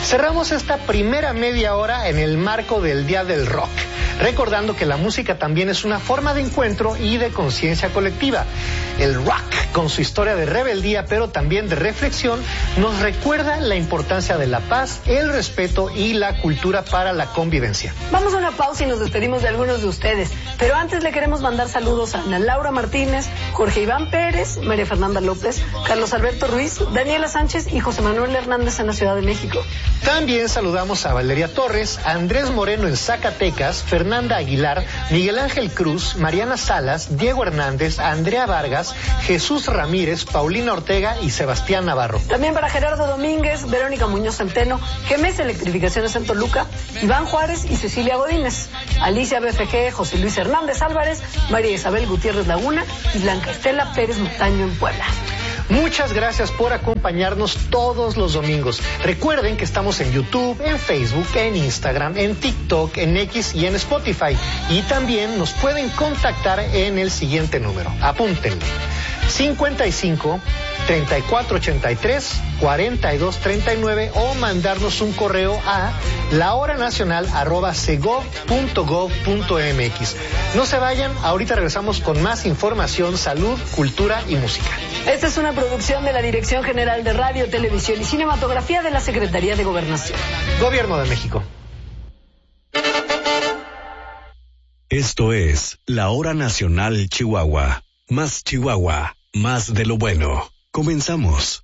Cerramos esta primera media hora en el marco del Día del Rock, recordando que la música también es una forma de encuentro y de conciencia colectiva. El rock, con su historia de rebeldía, pero también de reflexión, nos recuerda la importancia de la paz, el respeto y la cultura para la convivencia. Vamos a una pausa y nos despedimos de algunos de ustedes, pero antes le queremos mandar saludos a Ana Laura Martínez, Jorge Iván Pérez, María Fernanda López, Carlos Alberto Ruiz, Daniela Sánchez y José Manuel Hernández en la Ciudad de México. También saludamos a Valeria Torres, a Andrés Moreno en Zacatecas, Fernanda Aguilar, Miguel Ángel Cruz, Mariana Salas, Diego Hernández, Andrea Vargas, Jesús Ramírez, Paulina Ortega y Sebastián Navarro. También para Gerardo Domínguez, Verónica Muñoz Centeno, Gemes Electrificaciones en Toluca, Iván Juárez y Cecilia Godínez, Alicia BFG, José Luis Hernández Álvarez, María Isabel Gutiérrez Laguna y Blanca Estela Pérez Montaño en Puebla. Muchas gracias por acompañarnos todos los domingos. Recuerden que estamos en YouTube, en Facebook, en Instagram, en TikTok, en X y en Spotify. Y también nos pueden contactar en el siguiente número. Apúntenle. 55 3483 4239 o mandarnos un correo a lahoranacional@segov.gov.mx. No se vayan, ahorita regresamos con más información, salud, cultura y música. Esta es una producción de la Dirección General de Radio, Televisión y Cinematografía de la Secretaría de Gobernación. Gobierno de México. Esto es La Hora Nacional Chihuahua. Más Chihuahua, más de lo bueno. Comenzamos.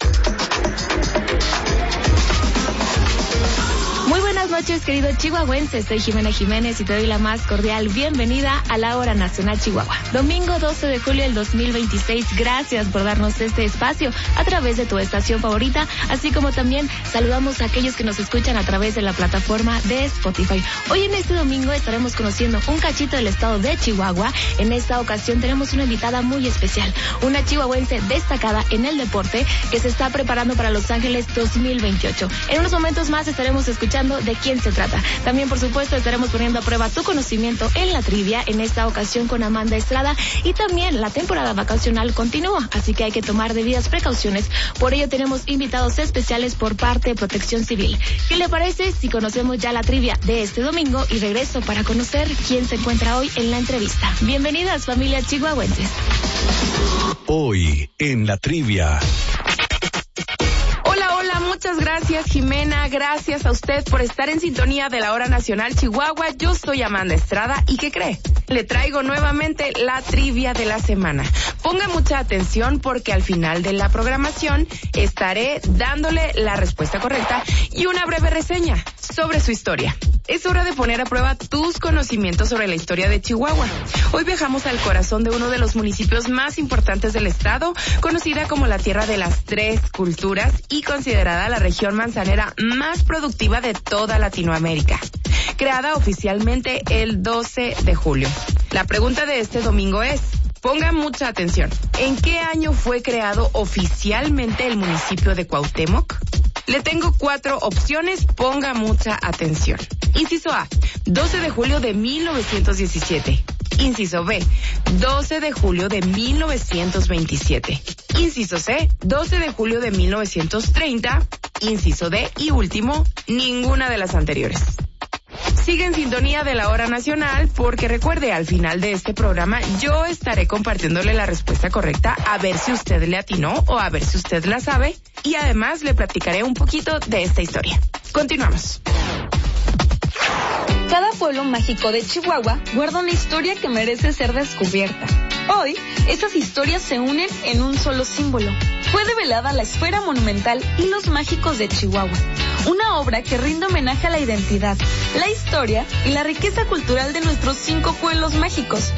Muy buenas noches, queridos chihuahuenses. Soy Jimena Jiménez y te doy la más cordial bienvenida a la Hora Nacional Chihuahua. Domingo 12 de julio del 2026. Gracias por darnos este espacio a través de tu estación favorita, así como también saludamos a aquellos que nos escuchan a través de la plataforma de Spotify. Hoy en este domingo estaremos conociendo un cachito del estado de Chihuahua. En esta ocasión tenemos una invitada muy especial, una chihuahuense destacada en el deporte que se está preparando para Los Ángeles 2028. En unos momentos más estaremos escuchando de quién se trata. También, por supuesto, estaremos poniendo a prueba tu conocimiento en la trivia, en esta ocasión con Amanda Estrada, y también la temporada vacacional continúa, así que hay que tomar debidas precauciones. Por ello tenemos invitados especiales por parte de Protección Civil. ¿Qué le parece si conocemos ya la trivia de este domingo y regreso para conocer quién se encuentra hoy en la entrevista? Bienvenidas, familias chihuahuenses. Hoy en la trivia. Muchas gracias, Jimena, gracias a usted por estar en sintonía de la Hora Nacional Chihuahua. Yo soy Amanda Estrada y ¿qué cree? Le traigo nuevamente la trivia de la semana. Ponga mucha atención porque al final de la programación estaré dándole la respuesta correcta y una breve reseña sobre su historia. Es hora de poner a prueba tus conocimientos sobre la historia de Chihuahua. Hoy viajamos al corazón de uno de los municipios más importantes del estado, conocida como la Tierra de las Tres Culturas y considerada la región manzanera más productiva de toda Latinoamérica. Creada oficialmente el 12 de julio. La pregunta de este domingo es, ponga mucha atención, ¿en qué año fue creado oficialmente el municipio de Cuauhtémoc? Le tengo 4 opciones, ponga mucha atención. Inciso A, 12 de julio de 1917. Inciso B, 12 de julio de 1927. Inciso C, 12 de julio de 1930. Inciso D y último, ninguna de las anteriores. Sigue en sintonía de la Hora Nacional porque recuerde, al final de este programa yo estaré compartiéndole la respuesta correcta a ver si usted le atinó o a ver si usted la sabe y además le platicaré un poquito de esta historia. Continuamos. Cada pueblo mágico de Chihuahua guarda una historia que merece ser descubierta. Hoy, esas historias se unen en un solo símbolo. Fue develada la Esfera Monumental Hilos Mágicos de Chihuahua, una obra que rinde homenaje a la identidad, la historia y la riqueza cultural de nuestros 5 pueblos mágicos.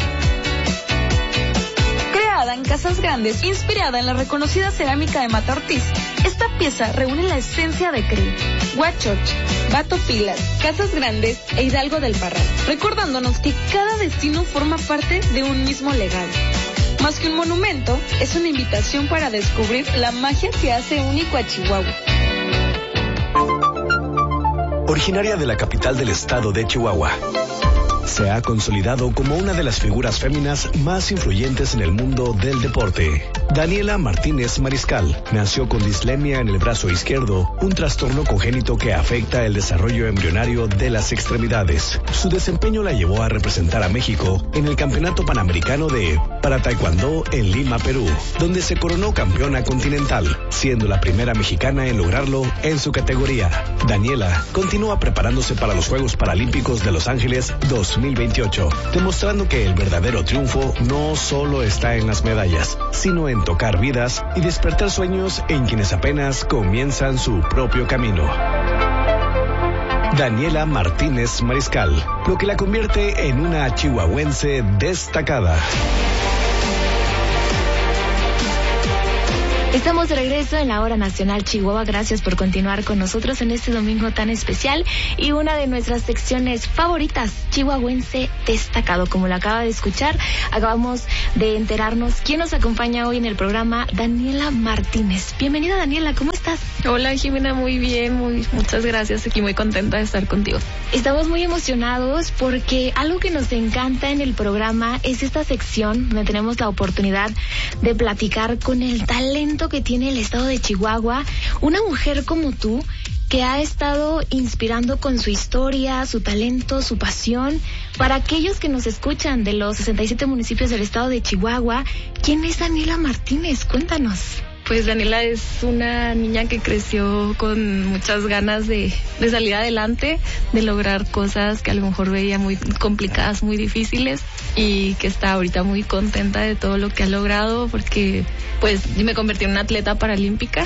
Creada en Casas Grandes, inspirada en la reconocida cerámica de Mata Ortiz, esta pieza reúne la esencia de Krill, Huachoch, Bato Pilas, Casas Grandes e Hidalgo del Parral, recordándonos que cada destino forma parte de un mismo legado. Más que un monumento, es una invitación para descubrir la magia que hace único a Chihuahua. Originaria de la capital del estado de Chihuahua, se ha consolidado como una de las figuras féminas más influyentes en el mundo del deporte. Daniela Martínez Mariscal nació con dislemia en el brazo izquierdo, un trastorno congénito que afecta el desarrollo embrionario de las extremidades. Su desempeño la llevó a representar a México en el Campeonato Panamericano de para Taekwondo en Lima, Perú, donde se coronó campeona continental, siendo la primera mexicana en lograrlo en su categoría. Daniela continúa preparándose para los Juegos Paralímpicos de Los Ángeles 2028, demostrando que el verdadero triunfo no solo está en las medallas, sino en tocar vidas y despertar sueños en quienes apenas comienzan su propio camino. Daniela Martínez Mariscal, lo que la convierte en una chihuahuense destacada. Estamos de regreso en la Hora Nacional Chihuahua. Gracias por continuar con nosotros en este domingo tan especial y una de nuestras secciones favoritas, Chihuahuense Destacado. Como lo acaba de escuchar, acabamos de enterarnos quién nos acompaña hoy en el programa, Daniela Martínez. Bienvenida, Daniela, ¿cómo estás? Hola, Jimena, muy bien, muchas gracias, aquí muy contenta de estar contigo. Estamos muy emocionados porque algo que nos encanta en el programa es esta sección donde tenemos la oportunidad de platicar con el talento que tiene el estado de Chihuahua, una mujer como tú que ha estado inspirando con su historia, su talento, su pasión. Para aquellos que nos escuchan de los 67 municipios del estado de Chihuahua, ¿quién es Daniela Martínez? Cuéntanos. Pues Daniela es una niña que creció con muchas ganas de salir adelante, de lograr cosas que a lo mejor veía muy complicadas, muy difíciles, y que está ahorita muy contenta de todo lo que ha logrado, porque pues me convertí en una atleta paralímpica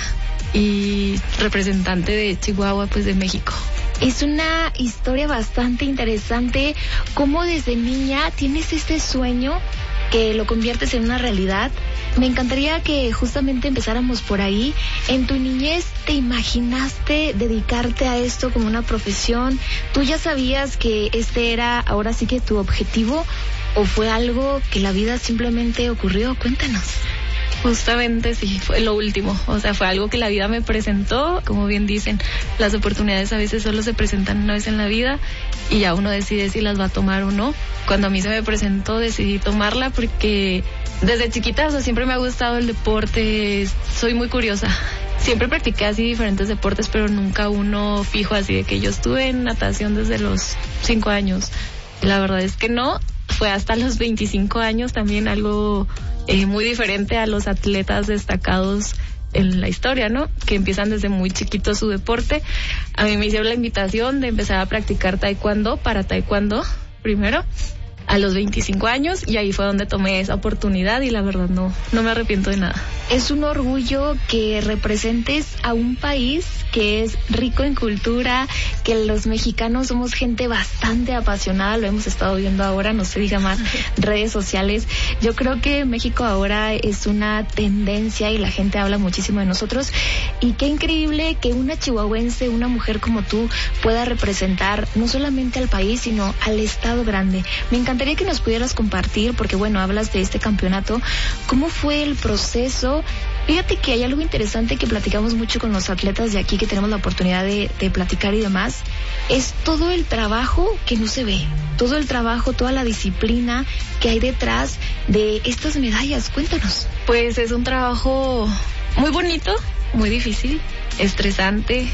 y representante de Chihuahua, pues de México. Es una historia bastante interesante, cómo desde niña tienes este sueño que lo conviertes en una realidad. Me encantaría que justamente empezáramos por ahí. En tu niñez, ¿te imaginaste dedicarte a esto como una profesión? ¿Tú ya sabías que este era ahora sí que tu objetivo? ¿O fue algo que la vida simplemente ocurrió? Cuéntanos. Justamente sí, fue lo último, o sea, fue algo que la vida me presentó. Como bien dicen, las oportunidades a veces solo se presentan una vez en la vida y ya uno decide si las va a tomar o no. Cuando a mí se me presentó, decidí tomarla porque desde chiquita, o sea, siempre me ha gustado el deporte, soy muy curiosa. Siempre practiqué así diferentes deportes, pero nunca uno fijo, así de que yo estuve en natación desde los 5 años. La verdad es que no, fue hasta los 25 años también algo muy diferente a los atletas destacados en la historia, ¿no? Que empiezan desde muy chiquitos su deporte. A mí me hicieron la invitación de empezar a practicar taekwondo, para taekwondo primero, a los 25 años, y ahí fue donde tomé esa oportunidad y la verdad no me arrepiento de nada. Es un orgullo que representes a un país que es rico en cultura, que los mexicanos somos gente bastante apasionada, lo hemos estado viendo ahora, no se diga más, redes sociales. Yo creo que México ahora es una tendencia y la gente habla muchísimo de nosotros, y qué increíble que una chihuahuense, una mujer como tú, pueda representar no solamente al país, sino al estado grande. Me encantaría que nos pudieras compartir, porque bueno, hablas de este campeonato, ¿cómo fue el proceso? Fíjate que hay algo interesante que platicamos mucho con los atletas de aquí, que tenemos la oportunidad de platicar y demás, es todo el trabajo que no se ve, todo el trabajo, toda la disciplina que hay detrás de estas medallas. Cuéntanos. Pues es un trabajo muy bonito, muy difícil, estresante,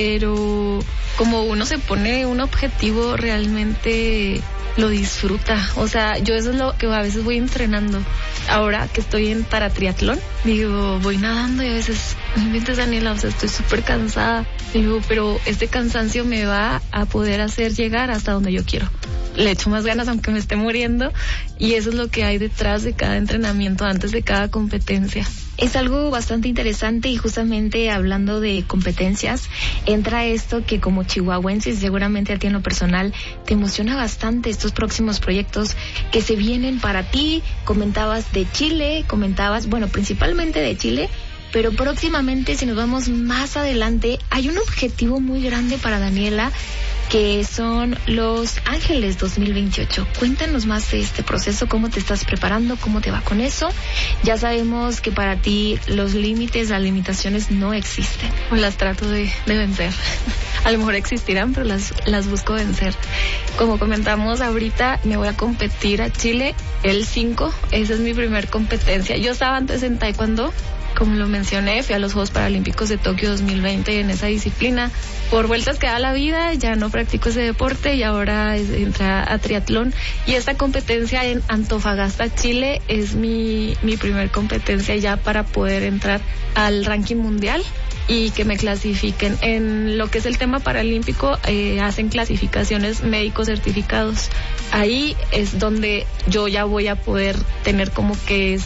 pero como uno se pone un objetivo, realmente lo disfruta. O sea, yo eso es lo que a veces voy entrenando. Ahora que estoy en paratriatlón, digo, voy nadando y a veces, no inventes, Daniela, o sea, estoy súper cansada. Digo, pero este cansancio me va a poder hacer llegar hasta donde yo quiero. Le echo más ganas aunque me esté muriendo, y eso es lo que hay detrás de cada entrenamiento, antes de cada competencia. Es algo bastante interesante, y justamente hablando de competencias, entra esto que como chihuahuenses, seguramente a ti en lo personal te emociona bastante, estos próximos proyectos que se vienen para ti. Comentabas de Chile, bueno, principalmente de Chile, pero próximamente, si nos vamos más adelante, hay un objetivo muy grande para Daniela, que son Los Ángeles 2028. Cuéntanos más de este proceso, cómo te estás preparando, cómo te va con eso. Ya sabemos que para ti los límites, las limitaciones no existen. Pues las trato de vencer. A lo mejor existirán, pero las busco vencer. Como comentamos ahorita, me voy a competir a Chile el 5. Esa es mi primer competencia. Yo estaba antes en taekwondo, como lo mencioné, fui a los Juegos Paralímpicos de Tokio 2020 en esa disciplina. Por vueltas que da la vida, ya no practico ese deporte y ahora entré a triatlón. Y esta competencia en Antofagasta, Chile, es mi primer competencia ya para poder entrar al ranking mundial y que me clasifiquen. En lo que es el tema paralímpico, hacen clasificaciones médicos certificados. Ahí es donde yo ya voy a poder tener como que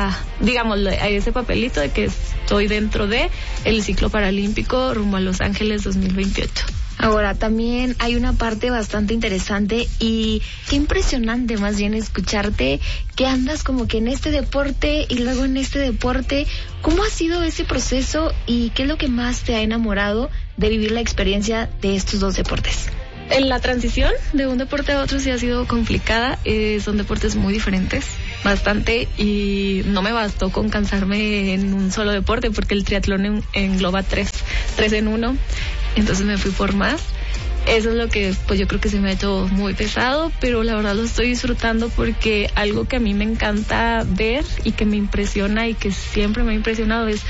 ese papelito de que estoy dentro de el ciclo paralímpico rumbo a Los Ángeles 2028. Ahora, también hay una parte bastante interesante y qué impresionante más bien escucharte que andas como que en este deporte y luego en este deporte. ¿Cómo ha sido ese proceso y qué es lo que más te ha enamorado de vivir la experiencia de estos dos deportes? En la transición de un deporte a otro sí ha sido complicada. Son deportes muy diferentes, bastante, y no me bastó con cansarme en un solo deporte porque el triatlón engloba tres en uno. Entonces me fui por más. Eso es lo que pues yo creo que se me ha hecho muy pesado, pero la verdad lo estoy disfrutando porque algo que a mí me encanta ver y que me impresiona y que siempre me ha impresionado es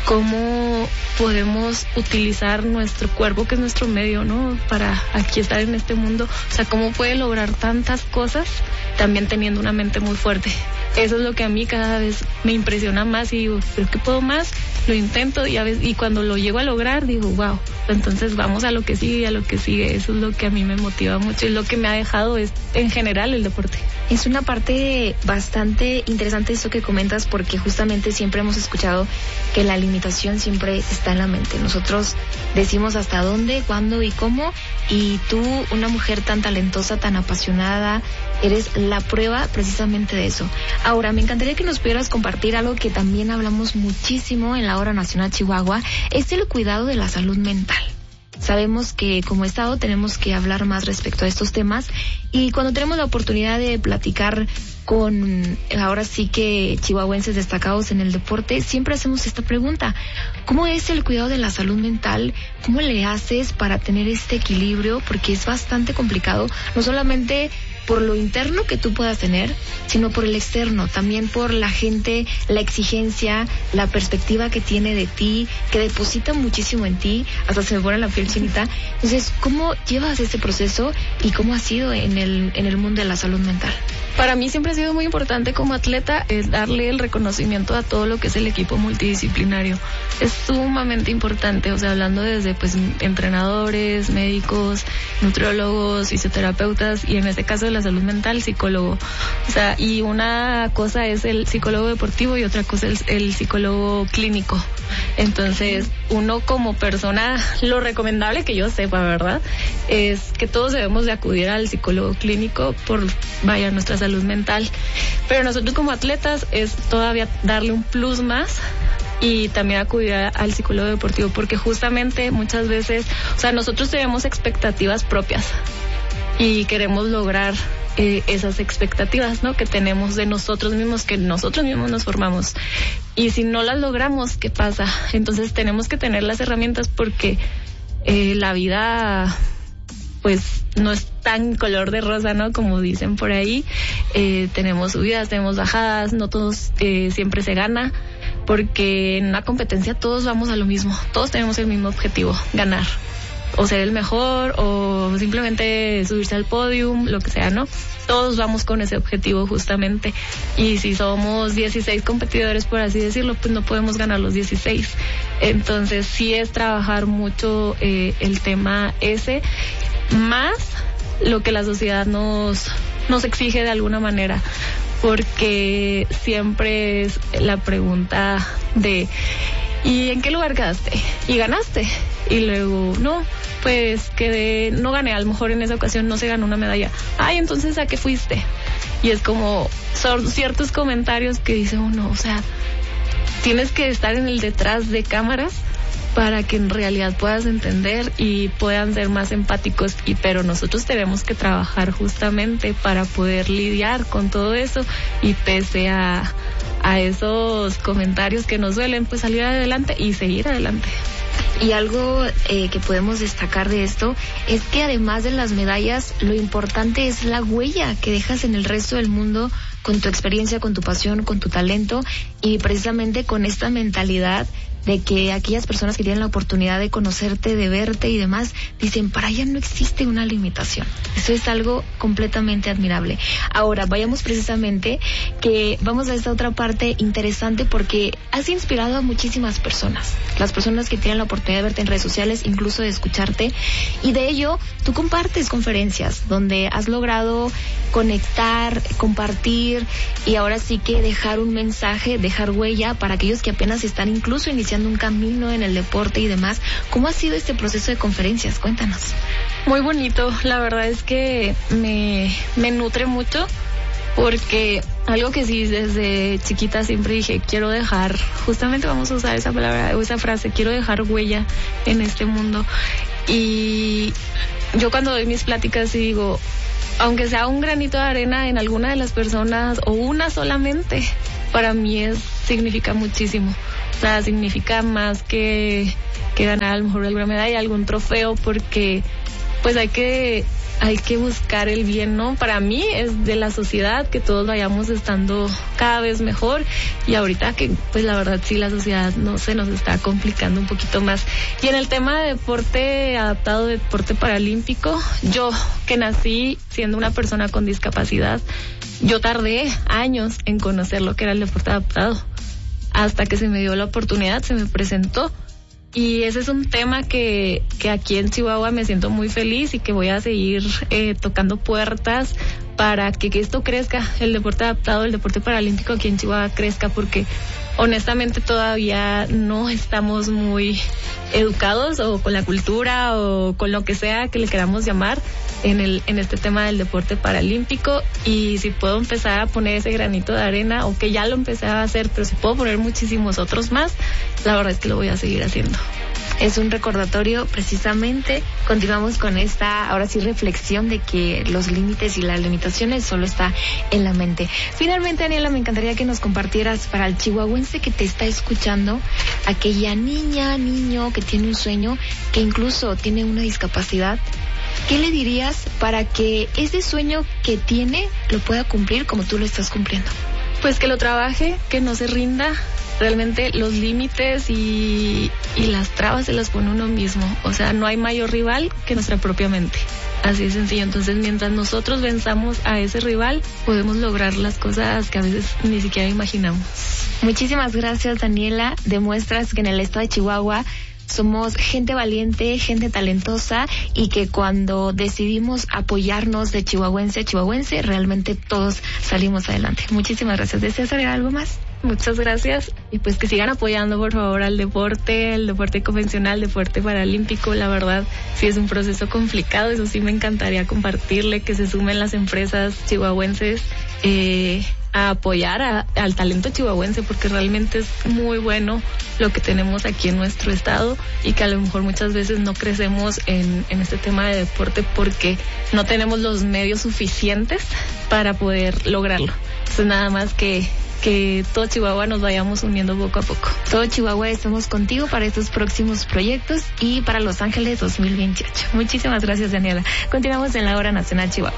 cómo podemos utilizar nuestro cuerpo, que es nuestro medio, ¿no? Para aquí estar en este mundo. O sea, cómo puede lograr tantas cosas también teniendo una mente muy fuerte. Eso es lo que a mí cada vez me impresiona más y digo, ¿pero qué puedo más? Lo intento y cuando lo llego a lograr digo, wow, entonces vamos a lo que sigue y a lo que sigue. Eso es lo que a mí me motiva mucho y lo que me ha dejado es en general el deporte. Es una parte bastante interesante eso que comentas porque justamente siempre hemos escuchado que la limitación siempre está en la mente. Nosotros decimos hasta dónde, cuándo y cómo, y tú, una mujer tan talentosa, tan apasionada, eres la prueba precisamente de eso. Ahora, me encantaría que nos pudieras compartir algo que también hablamos muchísimo en la Hora Nacional Chihuahua, es el cuidado de la salud mental. Sabemos que como Estado tenemos que hablar más respecto a estos temas y cuando tenemos la oportunidad de platicar con ahora sí que chihuahuenses destacados en el deporte, siempre hacemos esta pregunta: ¿cómo es el cuidado de la salud mental? ¿Cómo le haces para tener este equilibrio? Porque es bastante complicado, no solamente por lo interno que tú puedas tener, sino por el externo, también por la gente, la exigencia, la perspectiva que tiene de ti, que deposita muchísimo en ti, hasta se me pone la piel chinita. Entonces, ¿cómo llevas este proceso y cómo ha sido en el mundo de la salud mental? Para mí siempre ha sido muy importante como atleta darle el reconocimiento a todo lo que es el equipo multidisciplinario. Es sumamente importante, o sea, hablando desde pues entrenadores, médicos, nutriólogos, fisioterapeutas y en este caso de la salud mental, psicólogo. O sea, y una cosa es el psicólogo deportivo y otra cosa es el psicólogo clínico. Entonces, uno como persona, lo recomendable que yo sepa, ¿verdad?, es que todos debemos de acudir al psicólogo clínico por, nuestra salud mental. Pero nosotros como atletas es todavía darle un plus más y también acudir al psicólogo deportivo porque justamente muchas veces, o sea, nosotros tenemos expectativas propias y queremos lograr esas expectativas, ¿no?, que tenemos de nosotros mismos, que nosotros mismos nos formamos. Y si no las logramos, ¿qué pasa? Entonces tenemos que tener las herramientas porque la vida pues no es tan color de rosa, ¿no?, como dicen por ahí. Tenemos subidas, tenemos bajadas, no todos siempre se gana, porque en una competencia todos vamos a lo mismo, todos tenemos el mismo objetivo, ganar, o ser el mejor, o simplemente subirse al podium, lo que sea, ¿no? Todos vamos con ese objetivo justamente, y si somos 16 competidores, por así decirlo, pues no podemos ganar los 16. Entonces sí es trabajar mucho el tema ese, más lo que la sociedad nos exige de alguna manera, porque siempre es la pregunta de ¿y en qué lugar quedaste? ¿Y ganaste? Y luego, no, pues no gané, a lo mejor en esa ocasión no se ganó una medalla. Ay, entonces ¿a qué fuiste? Y es como, son ciertos comentarios que dice uno, o sea, tienes que estar en el detrás de cámaras para que en realidad puedas entender y puedan ser más empáticos, pero nosotros tenemos que trabajar justamente para poder lidiar con todo eso y pese a esos comentarios que nos duelen, pues salir adelante y seguir adelante. Y algo que podemos destacar de esto es que además de las medallas, lo importante es la huella que dejas en el resto del mundo con tu experiencia, con tu pasión, con tu talento y precisamente con esta mentalidad de que aquellas personas que tienen la oportunidad de conocerte, de verte y demás, dicen, para ella no existe una limitación. Eso es algo completamente admirable. Ahora, vayamos precisamente que vamos a esta otra parte interesante porque has inspirado a muchísimas personas. Las personas que tienen la oportunidad de verte en redes sociales, incluso de escucharte. Y de ello, tú compartes conferencias donde has logrado conectar, compartir y ahora sí que dejar un mensaje, dejar huella para aquellos que apenas están incluso iniciando un camino en el deporte y demás. ¿Cómo ha sido este proceso de conferencias? Cuéntanos. Muy bonito, la verdad es que me nutre mucho porque algo que sí desde chiquita siempre dije, quiero dejar, justamente vamos a usar esa palabra o esa frase, quiero dejar huella en este mundo. Y yo cuando doy mis pláticas y digo, aunque sea un granito de arena en alguna de las personas o una solamente, para mí significa muchísimo. O sea, significa más que ganar a lo mejor alguna medalla, algún trofeo, porque pues hay que buscar el bien, ¿no? Para mí es de la sociedad que todos vayamos estando cada vez mejor y ahorita que pues la verdad sí la sociedad no se nos está complicando un poquito más. Y en el tema de deporte adaptado, deporte paralímpico, yo que nací siendo una persona con discapacidad, yo tardé años en conocer lo que era el deporte adaptado. Hasta que se me dio la oportunidad, se me presentó. Y ese es un tema que aquí en Chihuahua me siento muy feliz y que voy a seguir tocando puertas para que esto crezca, el deporte adaptado, el deporte paralímpico aquí en Chihuahua crezca, porque honestamente todavía no estamos muy educados o con la cultura o con lo que sea que le queramos llamar en este tema del deporte paralímpico. Y si puedo empezar a poner ese granito de arena, o que ya lo empecé a hacer, pero si puedo poner muchísimos otros más, la verdad es que lo voy a seguir haciendo. Es un recordatorio, precisamente. Continuamos con esta, ahora sí, reflexión de que los límites y las limitaciones solo está en la mente. Finalmente, Daniela, me encantaría que nos compartieras para el chihuahuense que te está escuchando, aquella niña, niño que tiene un sueño, que incluso tiene una discapacidad. ¿Qué le dirías para que ese sueño que tiene lo pueda cumplir como tú lo estás cumpliendo? Pues que lo trabaje, que no se rinda. Realmente los límites y las trabas se las pone uno mismo. O sea, no hay mayor rival que nuestra propia mente. Así de sencillo. Entonces, mientras nosotros venzamos a ese rival, podemos lograr las cosas que a veces ni siquiera imaginamos. Muchísimas gracias, Daniela. Demuestras que en el estado de Chihuahua somos gente valiente, gente talentosa y que cuando decidimos apoyarnos de chihuahuense a chihuahuense, realmente todos salimos adelante. Muchísimas gracias. ¿Deseas agregar algo más? Muchas gracias y pues que sigan apoyando por favor al deporte, el deporte convencional, el deporte paralímpico. La verdad sí es un proceso complicado, eso sí me encantaría compartirle, que se sumen las empresas chihuahuenses a apoyar al talento chihuahuense, porque realmente es muy bueno lo que tenemos aquí en nuestro estado y que a lo mejor muchas veces no crecemos en este tema de deporte porque no tenemos los medios suficientes para poder lograrlo. Entonces nada más que todo Chihuahua nos vayamos uniendo poco a poco. Todo Chihuahua estamos contigo para estos próximos proyectos y para Los Ángeles 2028. Muchísimas gracias, Daniela. Continuamos en la Hora Nacional Chihuahua.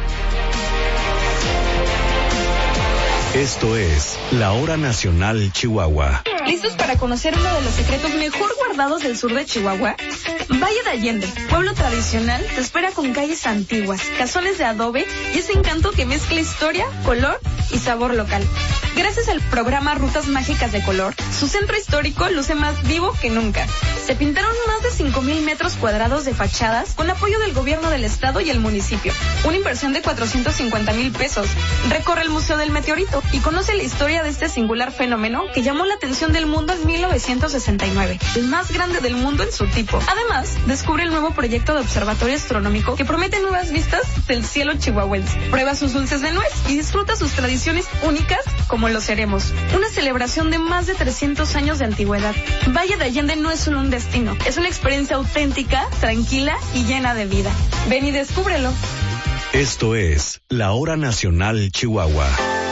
Esto es la Hora Nacional Chihuahua. ¿Listos para conocer uno de los secretos mejor guardados del sur de Chihuahua? Valle de Allende, pueblo tradicional, te espera con calles antiguas, casones de adobe y ese encanto que mezcla historia, color y sabor local. Gracias al programa Rutas Mágicas de Color, su centro histórico luce más vivo que nunca. Se pintaron más de 5,000 metros cuadrados de fachadas con apoyo del gobierno del estado y el municipio. Una inversión de 450,000 pesos. Recorre el Museo del Meteorito y conoce la historia de este singular fenómeno que llamó la atención del mundo en 1969, el más grande del mundo en su tipo. Además, descubre el nuevo proyecto de observatorio astronómico que promete nuevas vistas del cielo chihuahuense. Prueba sus dulces de nuez y disfruta sus tradiciones únicas como como lo seremos. Una celebración de más de 300 años de antigüedad. Valle de Allende no es solo un destino, es una experiencia auténtica, tranquila y llena de vida. Ven y descúbrelo. Esto es La Hora Nacional Chihuahua.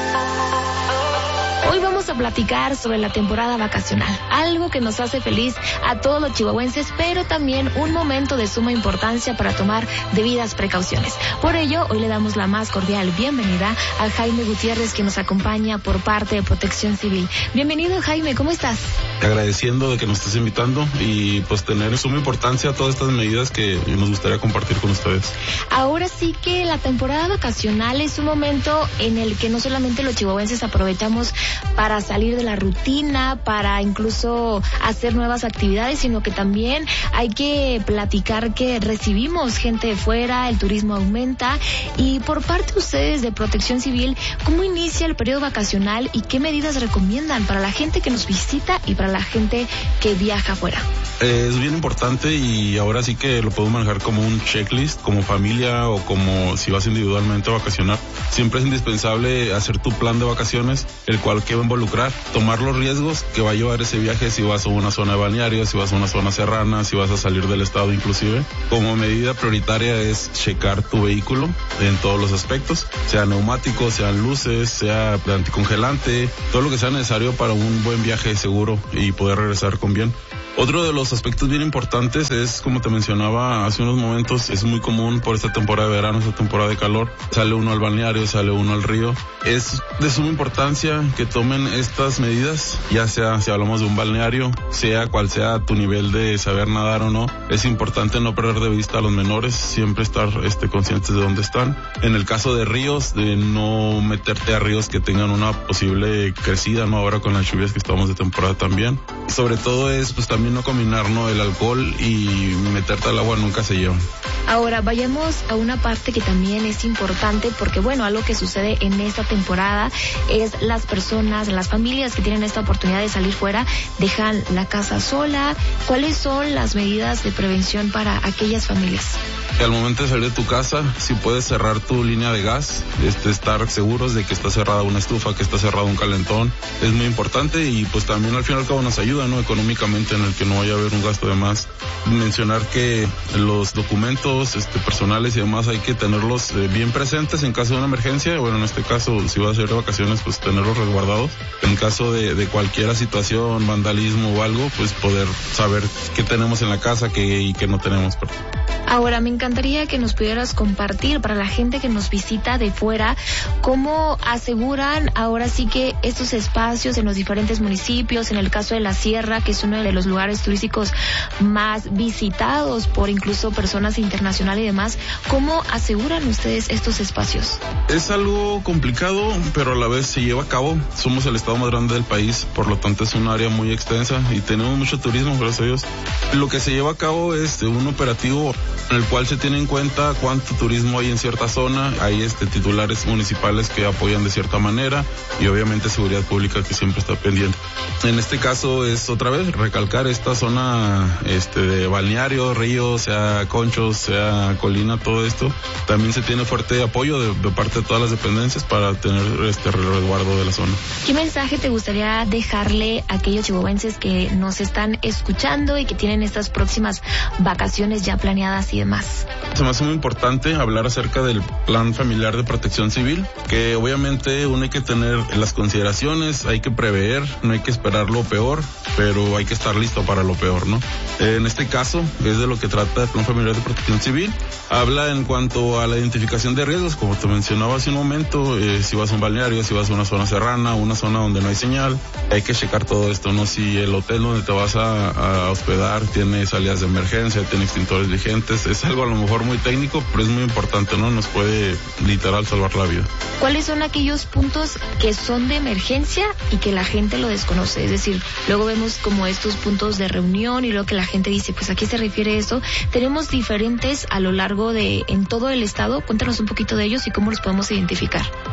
Hoy vamos a platicar sobre la temporada vacacional, algo que nos hace feliz a todos los chihuahuenses, pero también un momento de suma importancia para tomar debidas precauciones. Por ello, hoy le damos la más cordial bienvenida a Jaime Gutiérrez, que nos acompaña por parte de Protección Civil. Bienvenido, Jaime, ¿cómo estás? Agradeciendo de que nos estés invitando y pues tener suma importancia a todas estas medidas que nos gustaría compartir con ustedes. Ahora sí que la temporada vacacional es un momento en el que no solamente los chihuahuenses aprovechamos para salir de la rutina, para incluso hacer nuevas actividades, sino que también hay que platicar que recibimos gente de fuera, el turismo aumenta. Y por parte de ustedes de Protección Civil, ¿cómo inicia el periodo vacacional y qué medidas recomiendan para la gente que nos visita y para la gente que viaja afuera? Es bien importante y ahora sí que lo podemos manejar como un checklist, como familia o como si vas individualmente a vacacionar. Siempre es indispensable hacer tu plan de vacaciones, el cual que va a involucrar tomar los riesgos que va a llevar ese viaje, si vas a una zona de balneario, si vas a una zona serrana, si vas a salir del estado inclusive. Como medida prioritaria es checar tu vehículo en todos los aspectos, sea neumático, sean luces, sea anticongelante, todo lo que sea necesario para un buen viaje seguro y poder regresar con bien. Otro de los aspectos bien importantes es, como te mencionaba hace unos momentos, es muy común por esta temporada de verano, esta temporada de calor, sale uno al balneario, sale uno al río. Es de suma importancia que tomen estas medidas, ya sea si hablamos de un balneario, sea cual sea tu nivel de saber nadar o no. Es importante no perder de vista a los menores, siempre estar conscientes de dónde están. En el caso de ríos, de no meterte a ríos que tengan una posible crecida, ¿no? Ahora con las lluvias que estamos de temporada también. Y sobre todo es pues también no combinar, ¿no? El alcohol y meterte al agua nunca se llevan. Ahora vayamos a una parte que también es importante, porque bueno, algo que sucede en esta temporada es las personas, las familias que tienen esta oportunidad de salir fuera, dejan la casa sola. ¿Cuáles son las medidas de prevención para aquellas familias? Al momento de salir de tu casa, si puedes cerrar tu línea de gas, estar seguros de que está cerrada una estufa, que está cerrado un calentón, es muy importante y pues también al fin y al cabo nos ayuda, ¿no? Económicamente, en el que no vaya a haber un gasto de más. Mencionar que los documentos personales y demás hay que tenerlos bien presentes en caso de una emergencia. Bueno, en este caso, si vas a ir de vacaciones, pues tenerlos resguardados. En caso de cualquier situación, vandalismo o algo, pues poder saber qué tenemos en la casa y qué no tenemos. Ahora, me encantaría que nos pudieras compartir para la gente que nos visita de fuera, cómo aseguran ahora sí que estos espacios en los diferentes municipios, en el caso de la Sierra, que es uno de los lugares turísticos más visitados por incluso personas internacionales y demás, ¿cómo aseguran ustedes estos espacios? Es algo complicado, pero a la vez se lleva a cabo. Somos el estado más grande del país, por lo tanto es un área muy extensa y tenemos mucho turismo, gracias a Dios. Lo que se lleva a cabo es un operativo en el cual se tiene en cuenta cuánto turismo hay en cierta zona. Hay titulares municipales que apoyan de cierta manera y obviamente seguridad pública que siempre está pendiente. En este caso es otra vez recalcar esta zona de balneario, río, sea conchos, sea colina, todo esto. También se tiene fuerte apoyo de parte de todas las dependencias para tener resguardo de la zona. ¿Qué mensaje te gustaría dejarle a aquellos chihuahuenses que nos están escuchando y que tienen estas próximas vacaciones ya planeadas y demás? Se me hace muy importante hablar acerca del plan familiar de Protección Civil, que obviamente uno hay que tener las consideraciones, hay que prever, no hay que esperar lo peor, pero hay que estar listo para lo peor, ¿no? En este caso, es de lo que trata el plan familiar de Protección Civil. Habla en cuanto a la identificación de riesgos, como te mencionaba hace un momento, si vas a un balneario, si vas a una zona serrana, una zona donde no hay señal, hay que checar todo esto, ¿no? Si el hotel donde te vas a hospedar tiene salidas de emergencia, tiene extintores vigentes, es algo a lo mejor muy técnico, pero es muy importante, ¿no? Nos puede literal salvar la vida. ¿Cuáles son aquellos puntos que son de emergencia y que la gente lo desconoce? Es decir, luego vemos como estos puntos de reunión y luego que la gente dice, pues ¿a qué se refiere eso? Tenemos diferentes a lo largo en todo el estado. Cuéntanos un poquito de ellos y cómo los podemos identificar.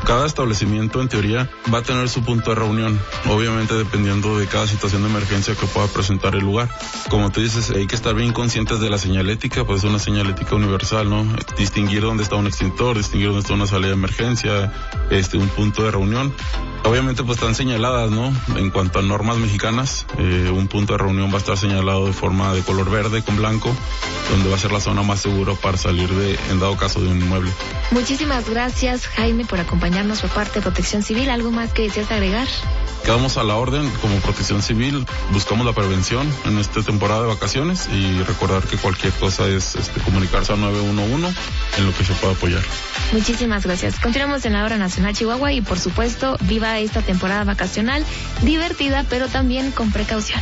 Cada establecimiento, en teoría, va a tener su punto de reunión, obviamente dependiendo de cada situación de emergencia que pueda presentar el lugar. Como tú dices, hay que estar bien conscientes de la señalética, pues es una señalética universal, ¿no? Distinguir dónde está un extintor, distinguir dónde está una salida de emergencia, un punto de reunión. Obviamente pues están señaladas, ¿no? En cuanto a normas mexicanas, un punto de reunión va a estar señalado de forma de color verde con blanco, donde va a ser la zona más segura para salir en dado caso de un inmueble. Muchísimas gracias, Jaime, por acompañarnos por parte de Protección Civil. ¿Algo más que deseas agregar? Quedamos a la orden como Protección Civil, buscamos la prevención en esta temporada de vacaciones y recordar que cualquier cosa es comunicarse al 911 en lo que se pueda apoyar. Muchísimas gracias. Continuamos en la Hora Nacional Chihuahua y por supuesto viva esta temporada vacacional divertida pero también con precaución.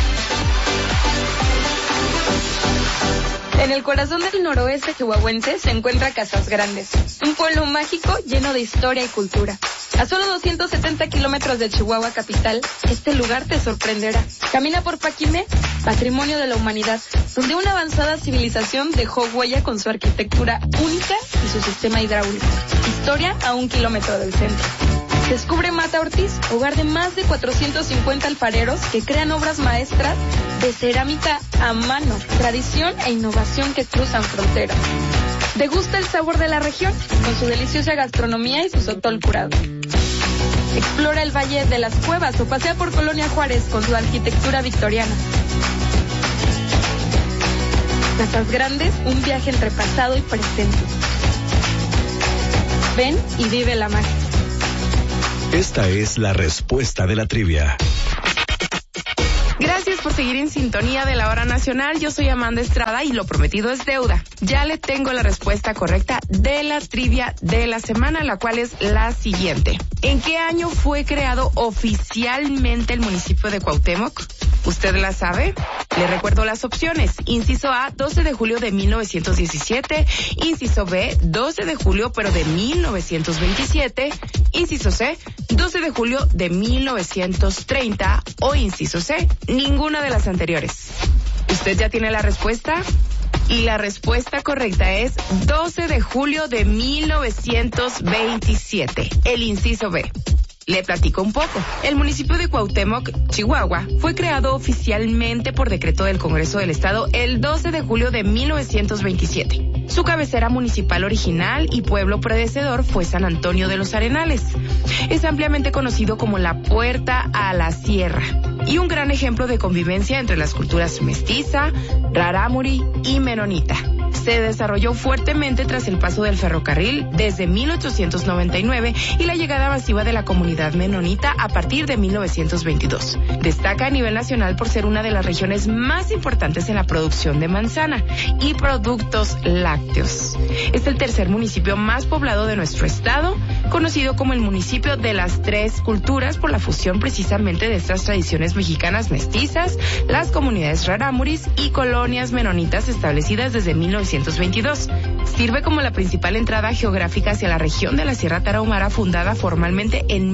En el corazón del noroeste chihuahuense se encuentra Casas Grandes, un pueblo mágico lleno de historia y cultura. A solo 270 kilómetros de Chihuahua capital, este lugar te sorprenderá. Camina por Paquimé, patrimonio de la humanidad, donde una avanzada civilización dejó huella con su arquitectura única y su sistema hidráulico. Historia a 1 kilómetro del centro. Descubre Mata Ortiz, hogar de más de 450 alfareros que crean obras maestras de cerámica a mano, tradición e innovación que cruzan fronteras. Degusta el sabor de la región con su deliciosa gastronomía y su sotol curado. Explora el Valle de las Cuevas o pasea por Colonia Juárez con su arquitectura victoriana. Casas Grandes, un viaje entre pasado y presente. Ven y vive la magia. Esta es la respuesta de la trivia. Gracias por seguir en sintonía de la Hora Nacional. Yo soy Amanda Estrada y lo prometido es deuda. Ya le tengo la respuesta correcta de la trivia de la semana, la cual es la siguiente. ¿En qué año fue creado oficialmente el municipio de Cuauhtémoc? ¿Usted la sabe? Le recuerdo las opciones. Inciso A, 12 de julio de 1917. Inciso B, 12 de julio pero de 1927. Inciso C, 12 de julio de 1930. O inciso C, ninguna de las anteriores. ¿Usted ya tiene la respuesta? Y la respuesta correcta es 12 de julio de 1927. El inciso B. Le platico un poco. El municipio de Cuauhtémoc, Chihuahua, fue creado oficialmente por decreto del Congreso del Estado el 12 de julio de 1927. Su cabecera municipal original y pueblo predecesor fue San Antonio de los Arenales. Es ampliamente conocido como la Puerta a la Sierra y un gran ejemplo de convivencia entre las culturas mestiza, rarámuri y menonita. Se desarrolló fuertemente tras el paso del ferrocarril desde 1899 y la llegada masiva de la comunidad menonita a partir de 1922. Destaca a nivel nacional por ser una de las regiones más importantes en la producción de manzana y productos lácteos. Es el tercer municipio más poblado de nuestro estado, conocido como el municipio de las tres culturas por la fusión precisamente de estas tradiciones mexicanas mestizas, las comunidades rarámuris y colonias menonitas establecidas desde 1922. Sirve como la principal entrada geográfica hacia la región de la Sierra Tarahumara, fundada formalmente en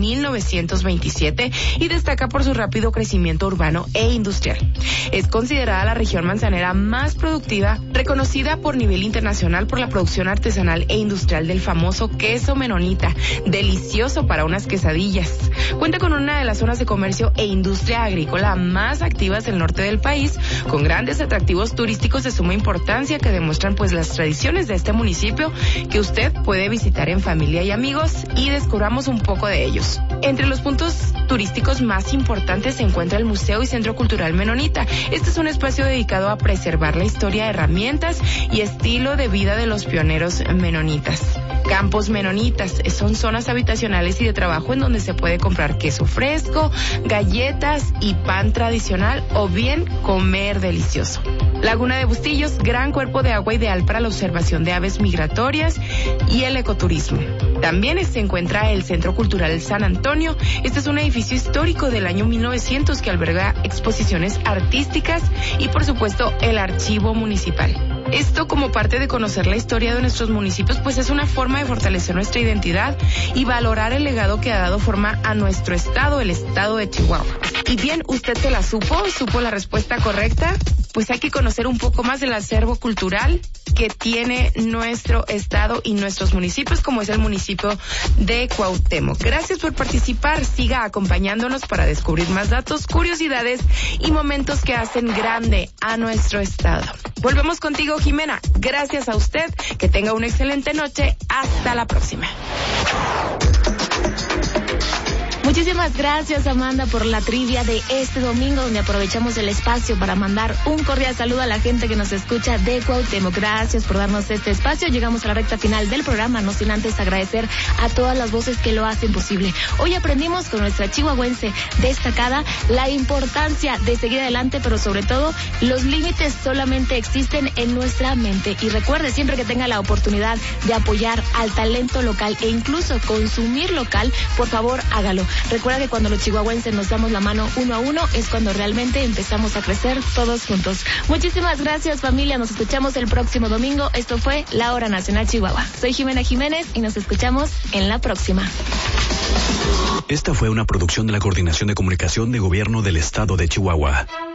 1927 y destaca por su rápido crecimiento urbano e industrial. Es considerada la región manzanera más productiva, reconocida por nivel internacional por la producción artesanal e industrial del famoso queso menonita, delicioso para unas quesadillas. Cuenta con una de las zonas de comercio e industria agrícola más activas del norte del país, con grandes atractivos turísticos de suma importancia que demuestran pues las tradiciones de este municipio que usted puede visitar en familia y amigos y descubramos un poco de ellos. Entre los puntos turísticos más importantes se encuentra el Museo y Centro Cultural Menonita. Este es un espacio dedicado a preservar la historia, herramientas y estilo de vida de los pioneros menonitas. Campos menonitas son zonas habitacionales y de trabajo en donde se puede comprar queso fresco, galletas y pan tradicional o bien comer delicioso. Laguna de Bustillos, gran cuerpo de agua ideal para la observación de aves migratorias y el ecoturismo. También se encuentra el Centro Cultural San Antonio. Este es un edificio histórico del año 1900 que alberga exposiciones artísticas y por supuesto el archivo municipal. Esto como parte de conocer la historia de nuestros municipios, pues es una forma de fortalecer nuestra identidad y valorar el legado que ha dado forma a nuestro estado, el estado de Chihuahua. Y bien, ¿usted se la supo la respuesta correcta? Pues hay que conocer un poco más del acervo cultural que tiene nuestro estado y nuestros municipios, como es el municipio de Cuauhtémoc. Gracias por participar. Siga acompañándonos para descubrir más datos, curiosidades y momentos que hacen grande a nuestro estado. Volvemos contigo, Jimena. Gracias a usted. Que tenga una excelente noche. Hasta la próxima. Muchísimas gracias, Amanda, por la trivia de este domingo, donde aprovechamos el espacio para mandar un cordial saludo a la gente que nos escucha de Cuauhtémoc. Gracias por darnos este espacio. Llegamos a la recta final del programa, no sin antes agradecer a todas las voces que lo hacen posible. Hoy aprendimos con nuestra chihuahuense destacada la importancia de seguir adelante, pero sobre todo los límites solamente existen en nuestra mente. Y recuerde, siempre que tenga la oportunidad de apoyar al talento local e incluso consumir local, por favor, hágalo. Recuerda que cuando los chihuahuenses nos damos la mano uno a uno es cuando realmente empezamos a crecer todos juntos. Muchísimas gracias, familia. Nos escuchamos el próximo domingo. Esto fue La Hora Nacional Chihuahua. Soy Jimena Jiménez y nos escuchamos en la próxima. Esta fue una producción de la Coordinación de Comunicación de Gobierno del Estado de Chihuahua.